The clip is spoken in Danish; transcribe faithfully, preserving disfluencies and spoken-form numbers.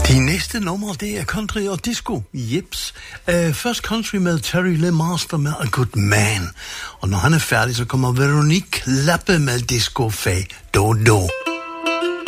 De næste numre, det er country og disco. Jeps. Uh, først country med Terry Lee Master med A Good Man. Og når han er færdig, så kommer Veronique Lappe med disco fag. Do do.